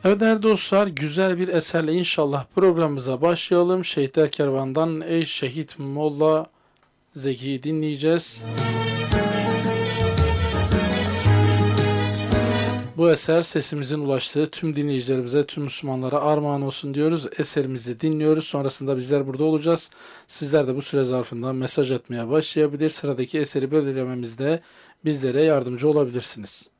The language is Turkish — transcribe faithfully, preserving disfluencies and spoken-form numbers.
Evet değerli dostlar, güzel bir eserle inşallah programımıza başlayalım. Şehitler Kervan'dan Ey Şehit Molla Zeki'yi dinleyeceğiz. Bu eser sesimizin ulaştığı tüm dinleyicilerimize, tüm Müslümanlara armağan olsun diyoruz. Eserimizi dinliyoruz. Sonrasında bizler burada olacağız. Sizler de bu süre zarfında mesaj atmaya başlayabilir. Sıradaki eseri belirlememizde bizlere yardımcı olabilirsiniz.